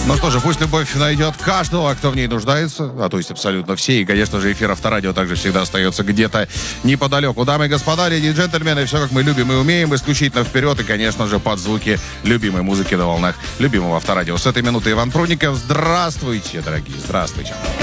Ну что же, пусть любовь найдет каждого, кто в ней нуждается, а то есть абсолютно все. И, конечно же, эфир Авторадио также всегда остается где-то неподалеку. Дамы и господа, леди и джентльмены, все как мы любим и умеем, исключительно вперед и, конечно же, под звуки любимой музыки на волнах любимого Авторадио. С этой минуты Иван Прудников. Здравствуйте, дорогие, здравствуйте.